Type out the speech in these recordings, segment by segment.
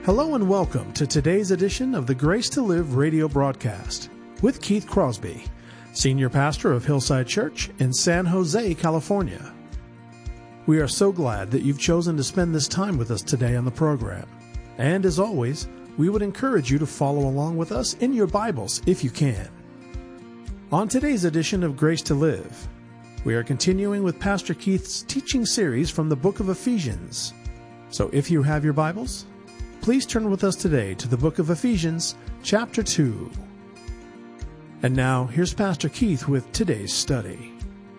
Hello and welcome to today's edition of the Grace to Live radio broadcast with Keith Crosby, Senior Pastor of Hillside Church in San Jose, California. We are so glad that you've chosen to spend this time with us today on the program. And as always, we would encourage you to follow along with us in your Bibles if you can. On today's edition of Grace to Live, we are continuing with Pastor Keith's teaching series from the book of Ephesians. So if you have your Bibles, please turn with us today to the book of Ephesians, chapter 2. And now, here's Pastor Keith with today's study.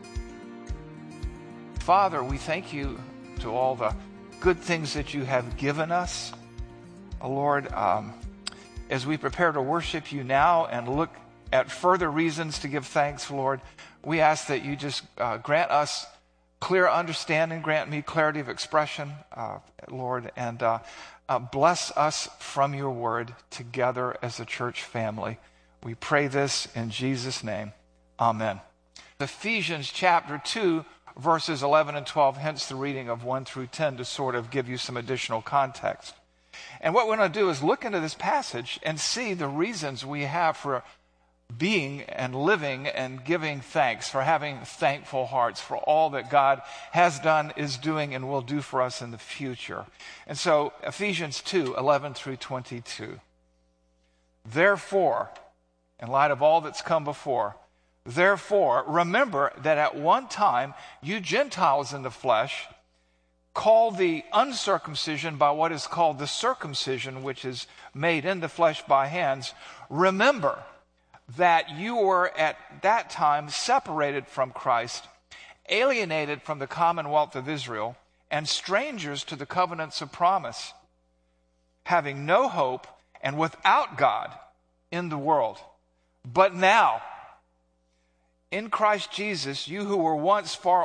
Father, we thank you to all the good things that you have given us. Lord, as we prepare to worship you now and look at further reasons to give thanks, Lord, we ask that you just grant us clear understanding, grant me clarity of expression, Lord, and bless us from your word together as a church family. We pray this in Jesus' name. Amen. Ephesians chapter 2, verses 11 and 12, hence the reading of 1 through 10 to sort of give you some additional context. And what we're going to do is look into this passage and see the reasons we have for being and living and giving thanks, for having thankful hearts for all that God has done, is doing, and will do for us in the future. And so Ephesians 2, 11 through 22. Therefore, in light of all that's come before, therefore, remember that at one time you Gentiles in the flesh, called the uncircumcision by what is called the circumcision, which is made in the flesh by hands, remember that you were at that time separated from Christ, alienated from the commonwealth of Israel, and strangers to the covenants of promise, having no hope and without God in the world. But now, in Christ Jesus, you who were once far